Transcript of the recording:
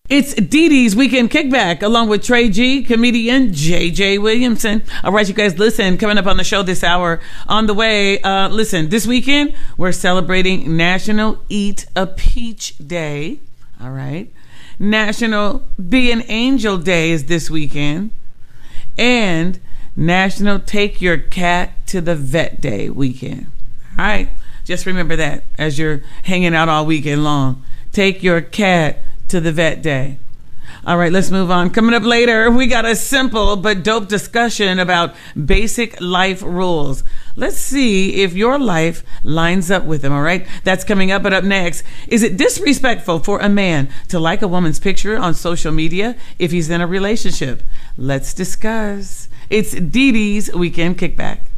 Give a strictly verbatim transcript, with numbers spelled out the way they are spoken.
It's Dee Dee's Weekend Kickback, along with Trey G, comedian J J Williamson. All right, you guys, listen, coming up on the show this hour, on the way, uh, listen, this weekend, we're celebrating National Eat a Peach Day. All right. National Be an Angel Day is this weekend. And National Take Your Cat to the Vet Day weekend. All right. Just remember that as you're hanging out all weekend long. Take your cat to the vet day. All right, let's move on. Coming up later, we got a simple but dope discussion about basic life rules. Let's see if your life lines up with them, all right? That's coming up. But up next, is it disrespectful for a man to like a woman's picture on social media if he's in a relationship? Let's discuss. It's Dee Dee's Weekend Kickback.